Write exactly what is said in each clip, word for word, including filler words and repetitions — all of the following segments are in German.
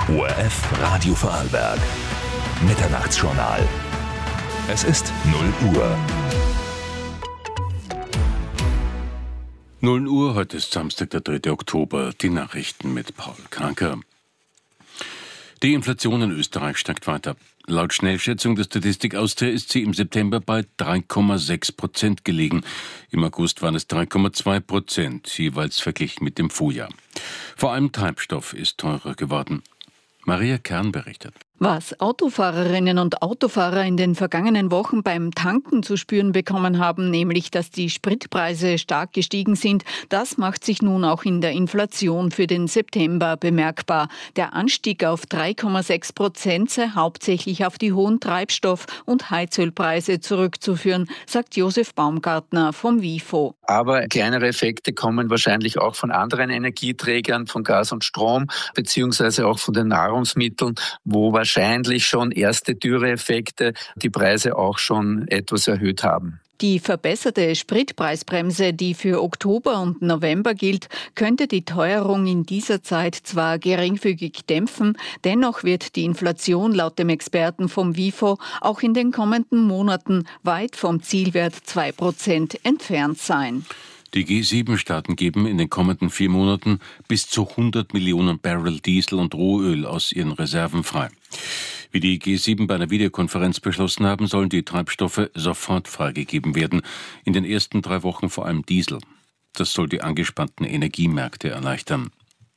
O R F Radio Vorarlberg. Mitternachtsjournal. Es ist null Uhr. null Uhr, heute ist Samstag, der dritte Oktober. Die Nachrichten mit Paul Kranker. Die Inflation in Österreich steigt weiter. Laut Schnellschätzung der Statistik Austria ist sie im September bei drei Komma sechs Prozent gelegen. Im August waren es drei Komma zwei Prozent, jeweils verglichen mit dem Vorjahr. Vor allem Treibstoff ist teurer geworden. Maria Kern berichtet. Was Autofahrerinnen und Autofahrer in den vergangenen Wochen beim Tanken zu spüren bekommen haben, nämlich dass die Spritpreise stark gestiegen sind, das macht sich nun auch in der Inflation für den September bemerkbar. Der Anstieg auf drei Komma sechs Prozent sei hauptsächlich auf die hohen Treibstoff- und Heizölpreise zurückzuführen, sagt Josef Baumgartner vom WIFO. Aber kleinere Effekte kommen wahrscheinlich auch von anderen Energieträgern, von Gas und Strom, beziehungsweise auch von den Nahrungsmitteln, wo wahrscheinlich schon erste Dürreeffekte die Preise auch schon etwas erhöht haben. Die verbesserte Spritpreisbremse, die für Oktober und November gilt, könnte die Teuerung in dieser Zeit zwar geringfügig dämpfen, dennoch wird die Inflation laut dem Experten vom WIFO auch in den kommenden Monaten weit vom Zielwert zwei Prozent entfernt sein. Die G sieben Staaten geben in den kommenden vier Monaten bis zu hundert Millionen Barrel Diesel und Rohöl aus ihren Reserven frei. Wie die G sieben bei einer Videokonferenz beschlossen haben, sollen die Treibstoffe sofort freigegeben werden. In den ersten drei Wochen vor allem Diesel. Das soll die angespannten Energiemärkte erleichtern.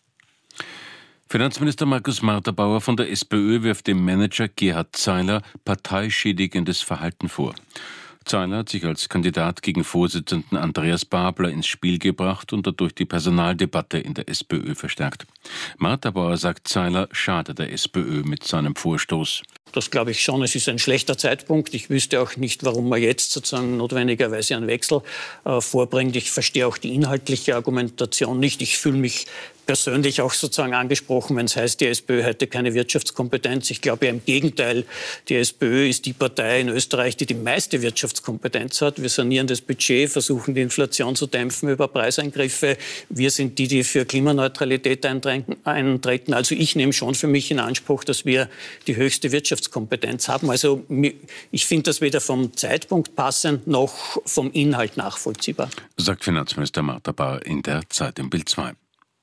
Finanzminister Markus Marterbauer von der SPÖ wirft dem Manager Gerhard Zeiler parteischädigendes Verhalten vor. Zeiler hat sich als Kandidat gegen Vorsitzenden Andreas Babler ins Spiel gebracht und dadurch die Personaldebatte in der SPÖ verstärkt. Marterbauer sagt, Zeiler schade der SPÖ mit seinem Vorstoß. Das glaube ich schon. Es ist ein schlechter Zeitpunkt. Ich wüsste auch nicht, warum man jetzt sozusagen notwendigerweise einen Wechsel äh, vorbringt. Ich verstehe auch die inhaltliche Argumentation nicht. Ich fühle mich persönlich auch sozusagen angesprochen, wenn es heißt, die SPÖ hätte keine Wirtschaftskompetenz. Ich glaube ja im Gegenteil, die SPÖ ist die Partei in Österreich, die die meiste Wirtschaftskompetenz hat. Wir sanieren das Budget, versuchen die Inflation zu dämpfen über Preiseingriffe. Wir sind die, die für Klimaneutralität eintreten. Also ich nehme schon für mich in Anspruch, dass wir die höchste Wirtschaftskompetenz haben. Also ich finde das weder vom Zeitpunkt passend noch vom Inhalt nachvollziehbar. Sagt Finanzminister Marterbauer in der Zeit im Bild zwei.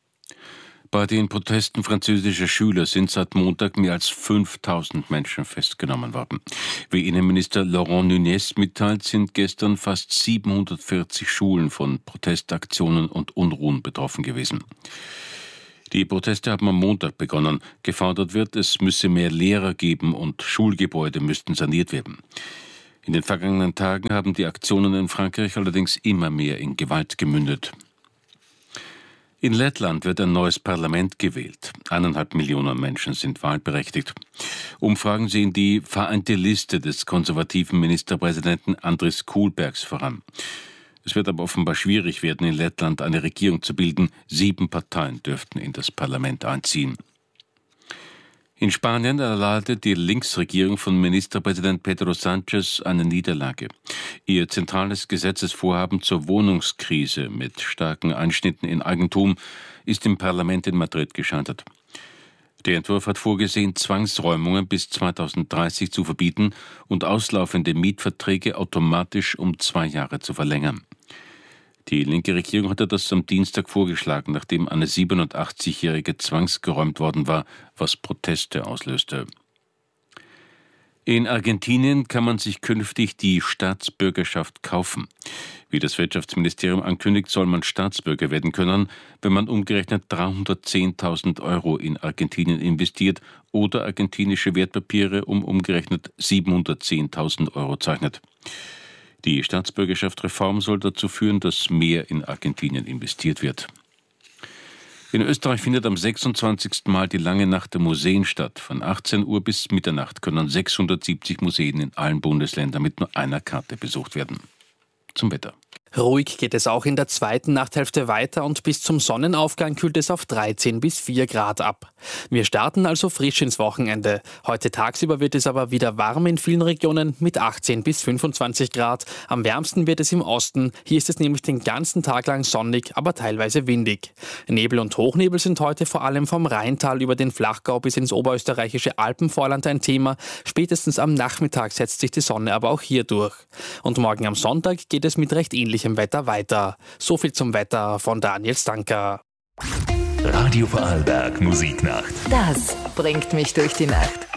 Bei den Protesten französischer Schüler sind seit Montag mehr als fünftausend Menschen festgenommen worden. Wie Innenminister Laurent Nunez mitteilt, sind gestern fast siebenhundertvierzig Schulen von Protestaktionen und Unruhen betroffen gewesen. Die Proteste haben am Montag begonnen. Gefordert wird, es müsse mehr Lehrer geben und Schulgebäude müssten saniert werden. In den vergangenen Tagen haben die Aktionen in Frankreich allerdings immer mehr in Gewalt gemündet. In Lettland wird ein neues Parlament gewählt. Eineinhalb Millionen Menschen sind wahlberechtigt. Umfragen sehen die vereinte Liste des konservativen Ministerpräsidenten Andris Kulbergs voran. Es wird aber offenbar schwierig werden, in Lettland eine Regierung zu bilden. Sieben Parteien dürften in das Parlament einziehen. In Spanien erleidet die Linksregierung von Ministerpräsident Pedro Sánchez eine Niederlage. Ihr zentrales Gesetzesvorhaben zur Wohnungskrise mit starken Einschnitten in Eigentum ist im Parlament in Madrid gescheitert. Der Entwurf hat vorgesehen, Zwangsräumungen bis zweitausenddreißig zu verbieten und auslaufende Mietverträge automatisch um zwei Jahre zu verlängern. Die linke Regierung hatte das am Dienstag vorgeschlagen, nachdem eine siebenundachtzigjährige zwangsgeräumt worden war, was Proteste auslöste. In Argentinien kann man sich künftig die Staatsbürgerschaft kaufen. Wie das Wirtschaftsministerium ankündigt, soll man Staatsbürger werden können, wenn man umgerechnet dreihundertzehntausend Euro in Argentinien investiert oder argentinische Wertpapiere um umgerechnet siebenhundertzehntausend Euro zeichnet. Die Staatsbürgerschaftsreform soll dazu führen, dass mehr in Argentinien investiert wird. In Österreich findet am sechsundzwanzigsten Mal die Lange Nacht der Museen statt. Von achtzehn Uhr bis Mitternacht können sechshundertsiebzig Museen in allen Bundesländern mit nur einer Karte besucht werden. Zum Wetter. Ruhig geht es auch in der zweiten Nachthälfte weiter und bis zum Sonnenaufgang kühlt es auf dreizehn bis vier Grad ab. Wir starten also frisch ins Wochenende. Heute tagsüber wird es aber wieder warm in vielen Regionen mit achtzehn bis fünfundzwanzig Grad. Am wärmsten wird es im Osten. Hier ist es nämlich den ganzen Tag lang sonnig, aber teilweise windig. Nebel und Hochnebel sind heute vor allem vom Rheintal über den Flachgau bis ins oberösterreichische Alpenvorland ein Thema. Spätestens am Nachmittag setzt sich die Sonne aber auch hier durch. Und morgen am Sonntag geht es mit recht ähnlichem Wetter weiter. So viel zum Wetter von Daniel Stanker. Radio Vorarlberg Musiknacht. Das bringt mich durch die Nacht.